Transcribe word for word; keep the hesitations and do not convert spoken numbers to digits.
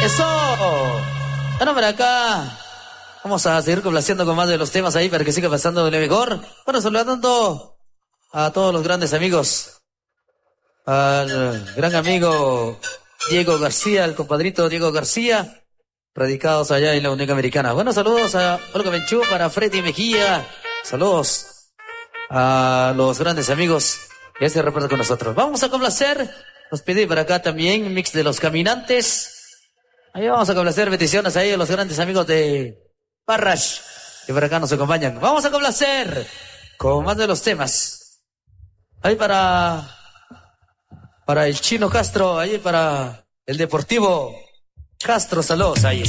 Eso. Bueno, por acá vamos a seguir complaciendo con más de los temas ahí para que siga pasando de mejor. Bueno, saludando a todos los grandes amigos. Al gran amigo Diego García, el compadrito Diego García, radicados allá en la Unión Americana. Bueno, saludos a Olga Menchú, para Freddy Mejía. Saludos a los grandes amigos que se reportan con nosotros. Vamos a complacer. Nos pide por acá también Mix de los Caminantes. Ahí vamos a complacer peticiones ahí a los grandes amigos de Parrash, que por acá nos acompañan. Vamos a complacer con más de los temas. Ahí para, para el Chino Castro, ahí para el Deportivo Castro, saludos ahí.